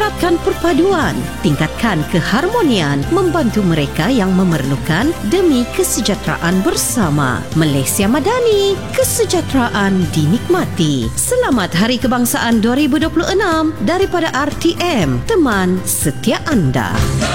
Eratkan perpaduan, tingkatkan keharmonian, membantu mereka yang memerlukan demi kesejahteraan bersama. Malaysia Madani, kesejahteraan dinikmati. Selamat Hari Kebangsaan 2026 daripada RTM, teman setia anda.